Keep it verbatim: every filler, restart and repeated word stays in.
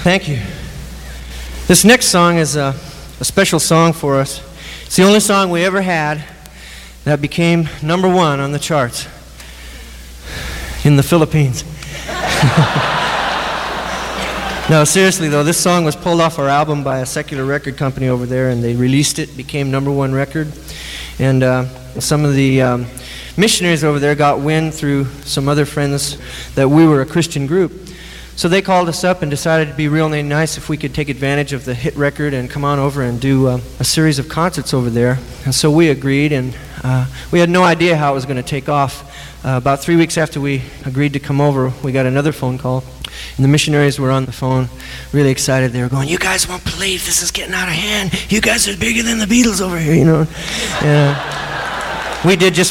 Thank you. This next song is a, a special song for us. It's the only song we ever had that became number one on the charts in the Philippines. No, seriously though, this song was pulled off our album by a secular record company over there, and they released it, became number one record. And uh, some of the um, missionaries over there got wind through some other friends that we were a Christian group. So they called us up and decided it'd be real nice if we could take advantage of the hit record and come on over and do uh, a series of concerts over there. And so we agreed, and uh, we had no idea how it was going to take off. Uh, about three weeks after we agreed to come over, we got another phone call. And the missionaries were on the phone, really excited. They were going, "You guys won't believe this is getting out of hand. You guys are bigger than the Beatles over here, you know." And, uh, we did just